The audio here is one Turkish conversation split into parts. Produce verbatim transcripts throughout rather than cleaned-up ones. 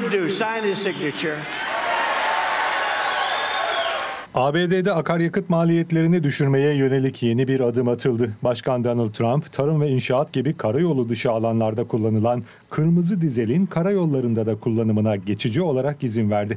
do. Sign his signature. A B D'de akaryakıt maliyetlerini düşürmeye yönelik yeni bir adım atıldı. Başkan Donald Trump, tarım ve inşaat gibi karayolu dışı alanlarda kullanılan kırmızı dizelin karayollarında da kullanımına geçici olarak izin verdi.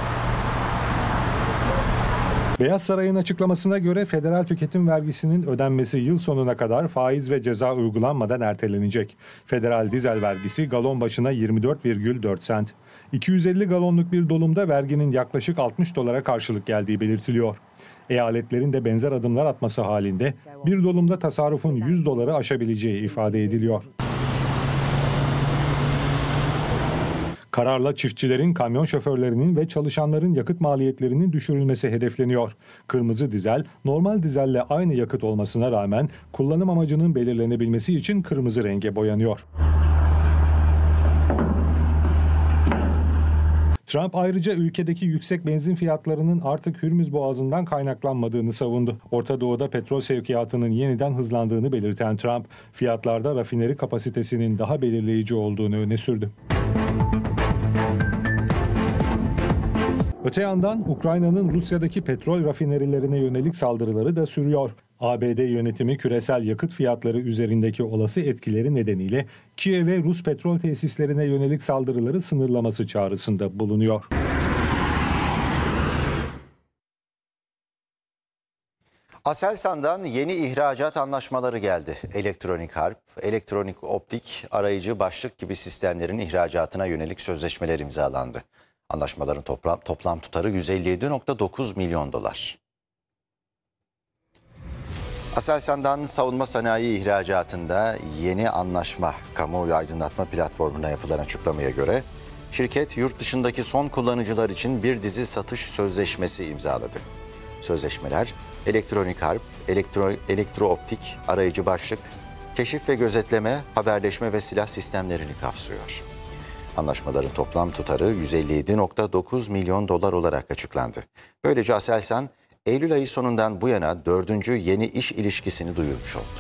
Beyaz Saray'ın açıklamasına göre federal tüketim vergisinin ödenmesi yıl sonuna kadar faiz ve ceza uygulanmadan ertelenecek. Federal dizel vergisi galon başına yirmi dört virgül dört sent. iki yüz elli galonluk bir dolumda verginin yaklaşık altmış dolara karşılık geldiği belirtiliyor. Eyaletlerin de benzer adımlar atması halinde bir dolumda tasarrufun yüz doları aşabileceği ifade ediliyor. Kararla çiftçilerin, kamyon şoförlerinin ve çalışanların yakıt maliyetlerinin düşürülmesi hedefleniyor. Kırmızı dizel, normal dizelle aynı yakıt olmasına rağmen kullanım amacının belirlenebilmesi için kırmızı renge boyanıyor. Trump ayrıca ülkedeki yüksek benzin fiyatlarının artık Hürmüz Boğazı'ndan kaynaklanmadığını savundu. Orta Doğu'da petrol sevkiyatının yeniden hızlandığını belirten Trump, fiyatlarda rafineri kapasitesinin daha belirleyici olduğunu öne sürdü. Öte yandan Ukrayna'nın Rusya'daki petrol rafinerilerine yönelik saldırıları da sürüyor. A B D yönetimi küresel yakıt fiyatları üzerindeki olası etkileri nedeniyle Kiev'e Rus petrol tesislerine yönelik saldırıları sınırlaması çağrısında bulunuyor. Aselsan'dan yeni ihracat anlaşmaları geldi. Elektronik harp, elektronik optik, arayıcı başlık gibi sistemlerin ihracatına yönelik sözleşmeler imzalandı. Anlaşmaların toplam, toplam tutarı yüz elli yedi virgül dokuz milyon dolar. Aselsan'dan savunma sanayi ihracatında yeni anlaşma. Kamuoyu aydınlatma platformuna yapılan açıklamaya göre şirket yurt dışındaki son kullanıcılar için bir dizi satış sözleşmesi imzaladı. Sözleşmeler elektronik harp, elektro, elektrooptik, arayıcı başlık, keşif ve gözetleme, haberleşme ve silah sistemlerini kapsıyor. Anlaşmaların toplam tutarı yüz elli yedi virgül dokuz milyon dolar olarak açıklandı. Böylece Aselsan, Eylül ayı sonundan bu yana dördüncü yeni iş ilişkisini duyurmuş oldu.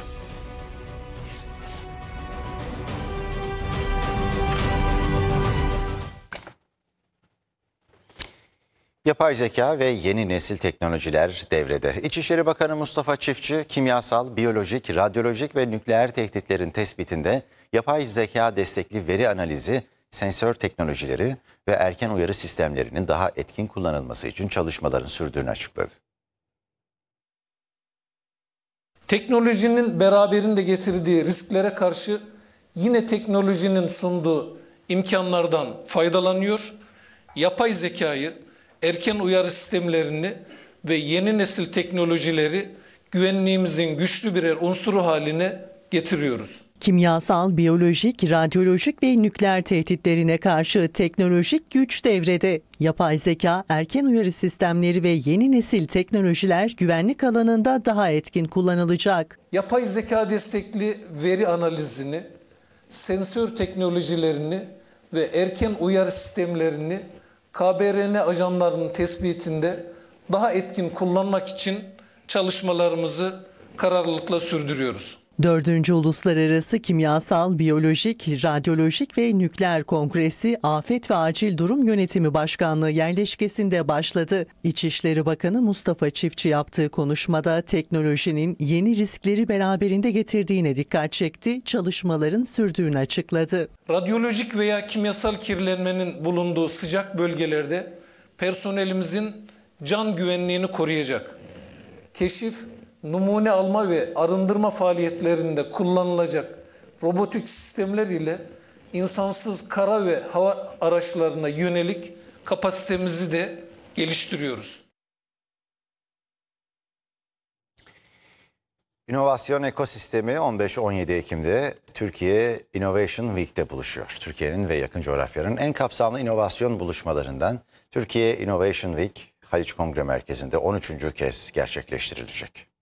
Yapay zeka ve yeni nesil teknolojiler devrede. İçişleri Bakanı Mustafa Çiftçi, kimyasal, biyolojik, radyolojik ve nükleer tehditlerin tespitinde yapay zeka destekli veri analizi, sensör teknolojileri ve erken uyarı sistemlerinin daha etkin kullanılması için çalışmaların sürdüğünü açıkladı. Teknolojinin beraberinde getirdiği risklere karşı yine teknolojinin sunduğu imkanlardan faydalanıyor. Yapay zekayı, erken uyarı sistemlerini ve yeni nesil teknolojileri güvenliğimizin güçlü birer unsuru haline getiriyoruz. Kimyasal, biyolojik, radyolojik ve nükleer tehditlerine karşı teknolojik güç devrede. Yapay zeka, erken uyarı sistemleri ve yeni nesil teknolojiler güvenlik alanında daha etkin kullanılacak. Yapay zeka destekli veri analizini, sensör teknolojilerini ve erken uyarı sistemlerini K B R N ajanlarının tespitinde daha etkin kullanmak için çalışmalarımızı kararlılıkla sürdürüyoruz. Dördüncü Uluslararası Kimyasal, Biyolojik, Radyolojik ve Nükleer Kongresi Afet ve Acil Durum Yönetimi Başkanlığı yerleşkesinde başladı. İçişleri Bakanı Mustafa Çiftçi yaptığı konuşmada teknolojinin yeni riskleri beraberinde getirdiğine dikkat çekti, çalışmaların sürdüğünü açıkladı. Radyolojik veya kimyasal kirlenmenin bulunduğu sıcak bölgelerde personelimizin can güvenliğini koruyacak, keşif, numune alma ve arındırma faaliyetlerinde kullanılacak robotik sistemler ile insansız kara ve hava araçlarına yönelik kapasitemizi de geliştiriyoruz. İnovasyon ekosistemi on beş on yedi Ekim'de Türkiye Innovation Week'te buluşuyor. Türkiye'nin ve yakın coğrafyanın en kapsamlı inovasyon buluşmalarından Türkiye Innovation Week Haliç Kongre Merkezi'nde on üçüncü kez gerçekleştirilecek.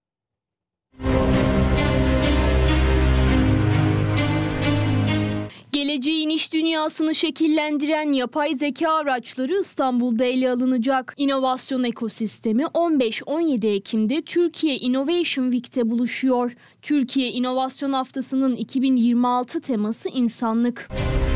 Geleceğin iş dünyasını şekillendiren yapay zeka araçları İstanbul'da ele alınacak. İnovasyon ekosistemi on beş on yedi Ekim'de Türkiye Innovation Week'te buluşuyor. Türkiye İnovasyon Haftası'nın iki bin yirmi altı teması insanlık.